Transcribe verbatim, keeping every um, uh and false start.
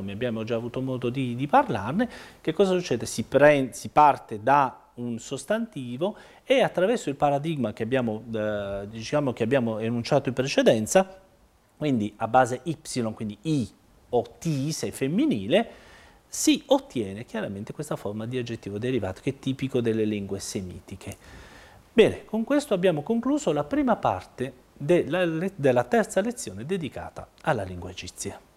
sinonimi, abbiamo già avuto modo di, di parlarne. Che cosa succede? Si, pre, si parte da un sostantivo e attraverso il paradigma che abbiamo, eh, diciamo che abbiamo enunciato in precedenza, quindi a base Y, quindi I o T se è femminile, si ottiene chiaramente questa forma di aggettivo derivato che è tipico delle lingue semitiche. Bene, con questo abbiamo concluso la prima parte della, della terza lezione dedicata alla lingua egizia.